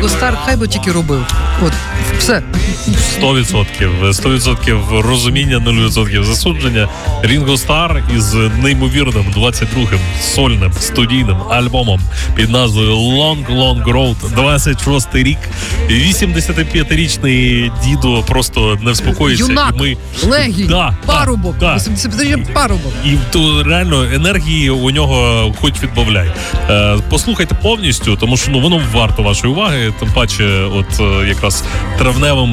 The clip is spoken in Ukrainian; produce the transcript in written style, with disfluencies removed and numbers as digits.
Рінго Стар хай би тільки робив. От, все. 100% розуміння, 0% засудження. Рінго Стар із неймовірним 22-м сольним студійним альбомом під назвою Long Long Road, 26-й рік. 85-річний дідо просто не вспокоїться. Юнак, і ми... легінь, парубок, 85-річний парубок. І то реально енергії у нього хоч відбавляй. Послухайте повністю, тому що воно варто вашої уваги, тим паче от якраз травневими